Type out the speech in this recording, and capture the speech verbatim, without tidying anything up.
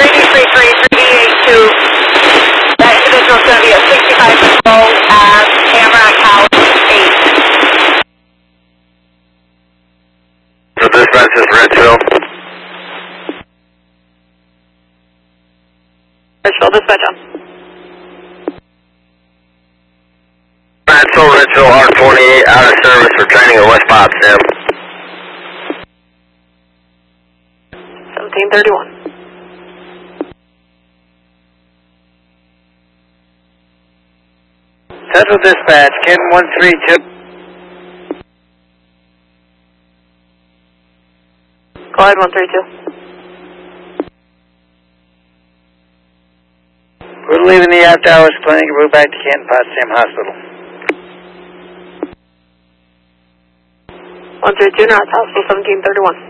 three D three three, three D eight two. That individual's going to be at sixty-five control at Tamarack House eight. So dispatch is Richville. Richville, dispatch on. Maxwell, Richville, R twenty-eight, out of service for training at West Potsdam. seventeen thirty-one. Central dispatch, Ken one three two. Go ahead, one three two. We're leaving the after hours clinic and we're back to Canton Potsdam Hospital. one three two, North Hospital, seventeen thirty-one.